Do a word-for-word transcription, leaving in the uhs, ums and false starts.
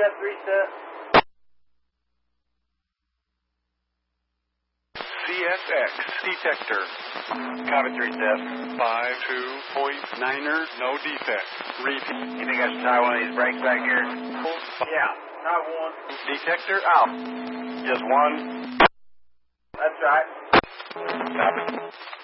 got three step. C S X detector. Copy three step. Five two point niner, no defect. Repeat. You think I should tie one of these brakes back here? Yeah, tie one. Detector Oh, out. just one? That's right. Copy.